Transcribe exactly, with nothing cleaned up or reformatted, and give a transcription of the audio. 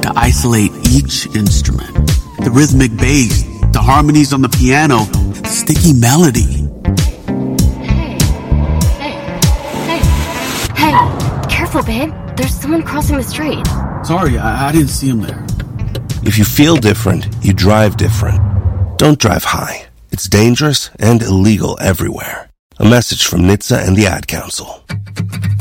to isolate each instrument. The rhythmic bass, the harmonies on the piano, the sticky melody. Hey, hey, hey, hey, careful, babe. There's someone crossing the street. Sorry, I, I didn't see him there. If you feel different, you drive different. Don't drive high. It's dangerous and illegal everywhere. A message from N H T S A and the Ad Council.